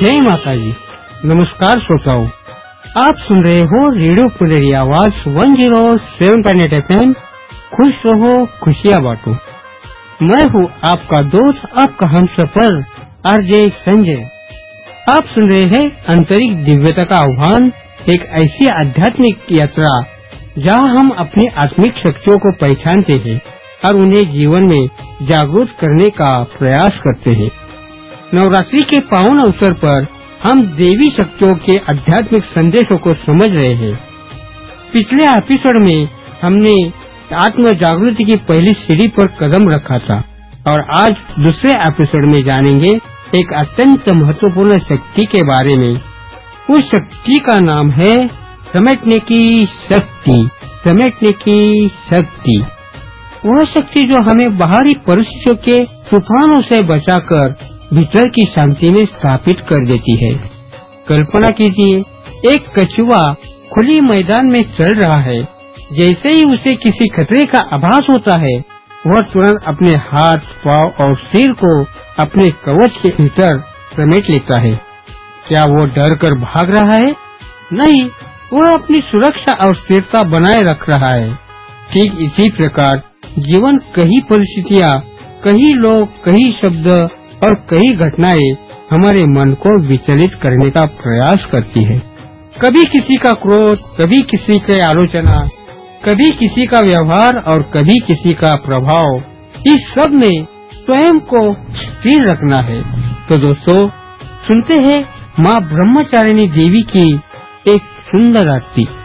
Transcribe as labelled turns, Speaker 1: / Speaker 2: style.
Speaker 1: जय माता जी। नमस्कार श्रोताओं, आप सुन रहे हो रेडियो पुनेरी आवाज 107.8 FM। खुश रहो, खुशियाँ बांटो। मैं हूँ आपका दोस्त, आपका हमसफर आरजे संजय। आप सुन रहे हैं आंतरिक दिव्यता का आह्वान, एक ऐसी आध्यात्मिक यात्रा जहाँ हम अपनी आत्मिक शक्तियों को पहचानते हैं और उन्हें जीवन में जागरूक करने का प्रयास करते हैं। नवरात्रि के पावन अवसर पर हम देवी शक्तियों के आध्यात्मिक संदेशों को समझ रहे हैं। पिछले एपिसोड में हमने आत्म जागृति की पहली सीढ़ी पर कदम रखा था और आज दूसरे एपिसोड में जानेंगे एक अत्यंत महत्वपूर्ण शक्ति के बारे में। उस शक्ति का नाम है समेटने की शक्ति। समेटने की शक्ति, वह शक्ति जो हमें बाहरी परिस्थितियों के तूफानों से बचाकर भीतर की शांति में स्थापित कर देती है। कल्पना कीजिए, एक कछुआ खुली मैदान में चल रहा है। जैसे ही उसे किसी खतरे का आभास होता है, वह तुरंत अपने हाथ, पांव और सिर को अपने कवच के भीतर समेट लेता है। क्या वो डर कर भाग रहा है? नहीं, वह अपनी सुरक्षा और स्थिरता बनाए रख रहा है। ठीक इसी प्रकार जीवन कई परिस्थितियाँ, कई लोग, कई शब्द और कई घटनाएं हमारे मन को विचलित करने का प्रयास करती है। कभी किसी का क्रोध, कभी किसी की आलोचना, कभी किसी का व्यवहार और कभी किसी का प्रभाव, इस सब में स्वयं को स्थिर रखना है। तो दोस्तों, सुनते हैं माँ ब्रह्मचारिणी देवी की एक सुंदर आरती।